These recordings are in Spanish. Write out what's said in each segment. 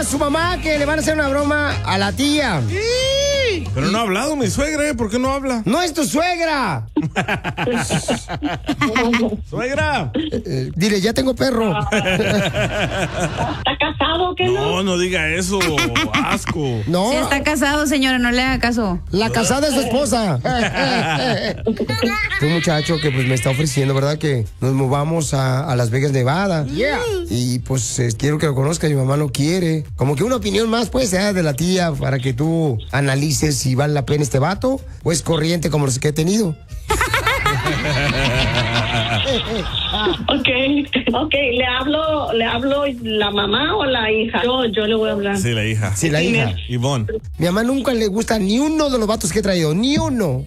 a su mamá que le van a hacer una broma a la tía. Pero no ha hablado mi suegra, ¿eh? ¿Por qué no habla? ¡No es tu suegra! ¡Suegra! Dile, ya tengo perro. ¿Está casado o qué no? No diga eso. Asco. No. Si está casado, señora, no le haga caso. La casada es su esposa. Este muchacho que pues me está ofreciendo, ¿verdad? Que nos movamos a Las Vegas, Nevada. Yeah. Y pues quiero que lo conozca, mi mamá no quiere. Como que una opinión más, pues, de la tía para que tú analices si vale la pena este vato o es corriente como los que he tenido. Ok, ¿le hablo la mamá o la hija? Yo le voy a hablar. Sí, la hija. Sí, la hija. Ivonne. Mi mamá nunca le gusta ni uno de los vatos que he traído, ni uno.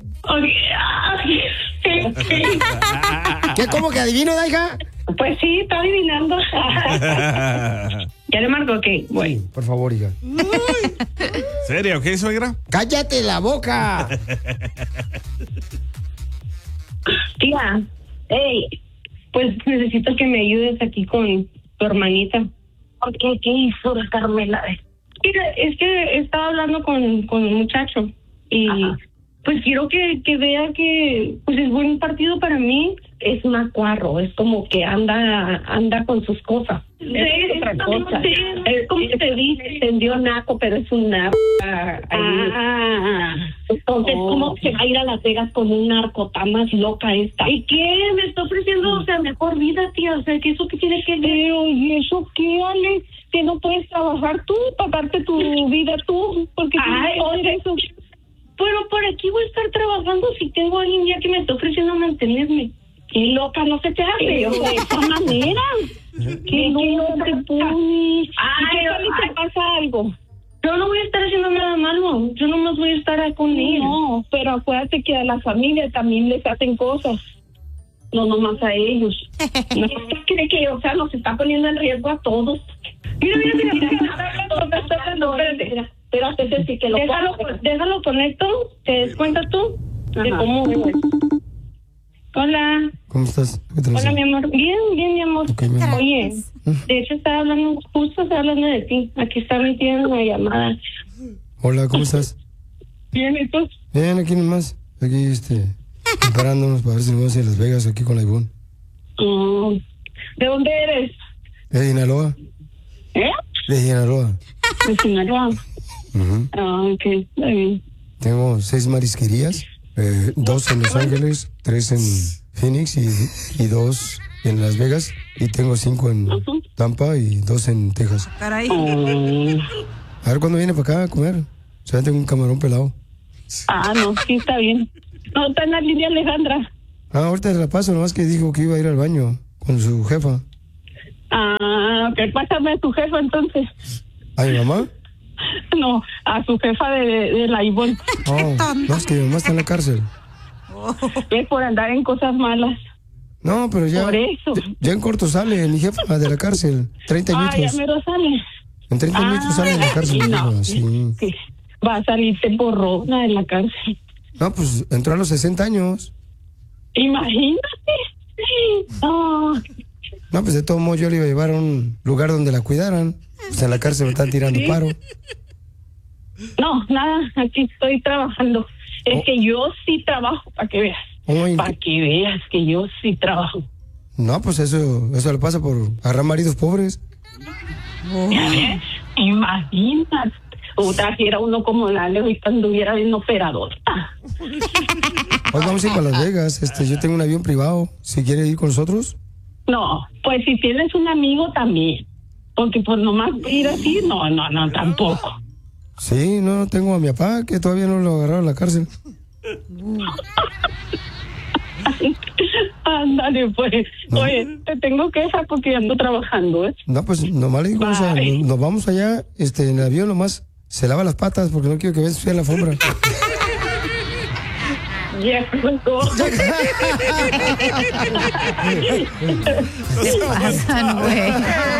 ¿Qué, cómo que adivino, da, hija? Pues sí, está adivinando. ¿Ya le marco? Ok, voy. Por favor, hija. ¿Seria, ok, suegra? ¡Cállate la boca! Tía, hey, pues necesito que me ayudes aquí con tu hermanita. ¿Qué hizo la Carmela? Mira, es que estaba hablando con un muchacho y pues quiero que vea que pues es buen partido para mí. Es un acuarro, es como que anda con sus cosas. Es otra cosa. Es como que te dice, tendió naco, pero es un naco. Entonces, ¿cómo se va a ir a Las Vegas con un narco? Está más loca esta. ¿Y qué? Me está ofreciendo, mejor vida, tía. O sea, ¿que eso qué tiene que ver? ¿Y eso qué, Ale? Que no puedes trabajar tú, pagarte tu vida tú, porque eso. Pero por aquí voy a estar trabajando si tengo a alguien ya que me está ofreciendo mantenerme. ¡Qué loca! No se te hace de esa manera. ¿Qué loca te pones? ¿Qué te pasa algo? Yo no voy a estar haciendo nada malo. Yo nomás voy a estar con él. No, pero acuérdate que a la familia también les hacen cosas. No nomás a ellos. ¿No cree que, nos está poniendo en riesgo a todos? Mira. Espérate, sí que lo déjalo conecto. ¿Te des cuenta tú? De cómo es. Hola. ¿Cómo estás? Hola, mi amor. Bien, mi amor. Okay, mi amor. Oye, de hecho estaba hablando de ti. Aquí está mi tía en una llamada. Hola, ¿cómo estás? Bien, ¿y tú? Bien, aquí nomás. Aquí, preparándonos para ver si nos vamos a ir a Las Vegas aquí con la Ivonne. ¿De dónde eres? De Sinaloa. ¿Eh? De Sinaloa. De Sinaloa. Ok, está bien. Tengo 6 marisquerías. 2 en Los Ángeles, 3 en Phoenix y 2 en Las Vegas. Y tengo 5 en Tampa y 2 en Texas. Caray. A ver cuándo viene para acá a comer. O sea, tengo un camarón pelado. No, sí, está bien. No, está en la línea Alejandra. Ahorita se la paso, nomás que dijo que iba a ir al baño con su jefa. Ok, pásame a tu jefa entonces. ¿A mi mamá? No, a su jefa de la Ivonne. No, es que mi mamá está en la cárcel. Es por andar en cosas malas. No, pero ya. Por eso. Ya en corto sale mi jefa de la cárcel. 30 añitos. Ya mero sale. En 30 añitos sale de la cárcel. No, sí. Va a salirte borrona de la cárcel. No, pues entró a los 60 años. Imagínate. No, pues de todo modo yo le iba a llevar a un lugar donde la cuidaran. Pues en la cárcel me están tirando paro. No, nada, aquí estoy trabajando. Es que yo sí trabajo, para que veas. Para que veas que yo sí trabajo. No, pues eso le pasa por agarrar maridos pobres. Imagínate. O trajera uno como la Leo y anduviera bien operador. Hoy vamos a ir para Las Vegas. Yo tengo un avión privado. Si quiere ir con nosotros. No, pues si tienes un amigo también. Porque pues nomás ir así, no, tampoco. Sí, no, tengo a mi papá que todavía no lo agarraron a la cárcel. Ándale, pues. No. Oye, te tengo que dejar porque ando trabajando, ¿eh? No, pues nomás le digo, nos vamos allá, en el avión nomás se lava las patas porque no quiero que veas la alfombra. Ya, ¿Qué pasan, güey?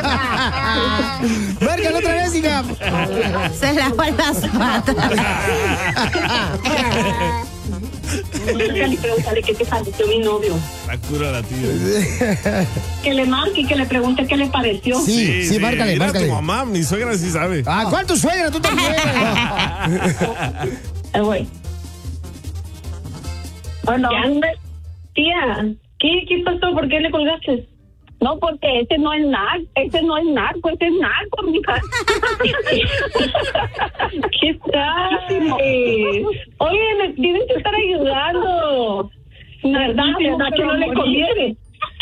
Márcalo otra vez, hija. Se lava las patas. Pregúntale que te pareció mi novio. La cura la tía. Que le marque y que le pregunte qué le pareció. Sí, márcale, Mira, márcale. tu mamá, mi suegra sí sabe. Ah, ¿cuál tu suegra? Tú también. Güey. Bueno. Tía, ¿qué pasó? ¿Por qué le colgaste? No, porque ese no es narco, ese es narco, mija. ¿Qué tal? Oye, me tienen que estar ayudando. ¿Verdad que no le conviene?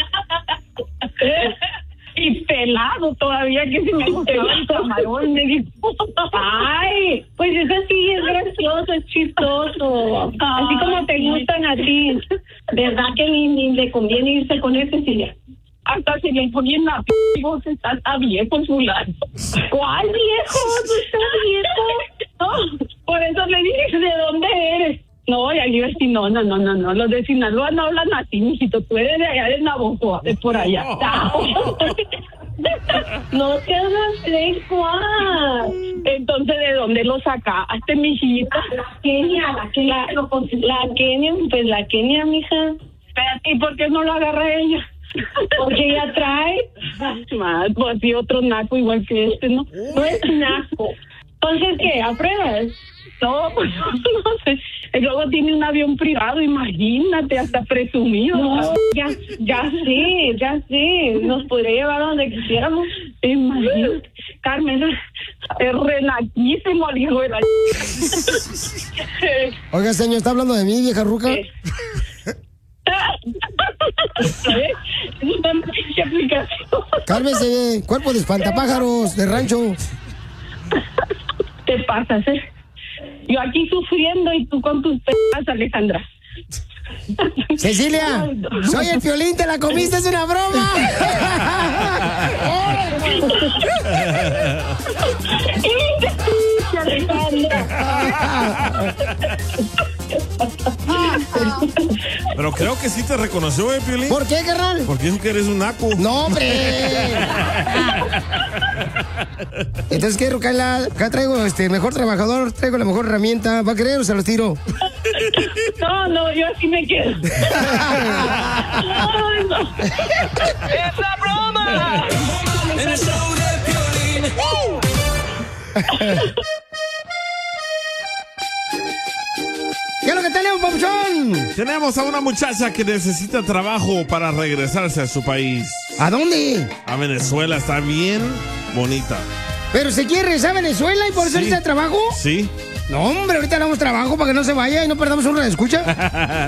Y pelado todavía, que se me gustaba el camarón, me dijo. Ay, pues eso sí es gracioso, es chistoso. Así como te gustan a ti. ¿Verdad que ni le conviene irse con ese Cecilia? Hasta se le ponen la vos estás a viejo fulano. ¿Cuál viejo? ¿Tú estás viejo? No, por eso le dije, ¿de dónde eres? No, ya le iba a decir, no, los de Sinaloa no hablan así, mijito, tú eres de allá de Navojoa, de por allá. No te hagas de Juan. Entonces, ¿de dónde lo sacaste, mijita? La Kenia, pues la Kenia, mija. ¿Y por qué no lo agarra ella? Porque ella trae pues sí, otro naco igual que este, ¿no? No es naco. Entonces, ¿qué? ¿Apruebas? No, pues no sé. Y luego tiene un avión privado, imagínate, hasta presumido. No, ya sé. Nos podría llevar a donde quisiéramos. Imagínate. Carmen, es renaquísimo el hijo de la... Oiga, señor, ¿está hablando de mí, vieja ruca? Es una pinche aplicación. Cálmese, cuerpo de espantapájaros de rancho. Te pasas, Yo aquí sufriendo y tú con tus pedas, Alejandra. Cecilia, soy el Piolín, te la comiste, es una broma. Pero creo que sí te reconoció, Piolín. ¿Por qué, carnal? Porque dijo que eres un naco. ¡No, hombre! Entonces, ¿qué, Rucaila? Acá traigo mejor trabajador, traigo la mejor herramienta. ¿Va a querer o se los tiro? No, yo así me quedo. No. ¡Es la broma! En el show de Piolín. ¿Qué es lo que tenemos, papuchón? Tenemos a una muchacha que necesita trabajo para regresarse a su país. ¿A dónde? A Venezuela, está bien bonita. ¿Pero se quiere regresar a Venezuela y por eso necesita trabajo? Sí. No, hombre, ahorita le damos trabajo para que no se vaya y no perdamos una de escucha.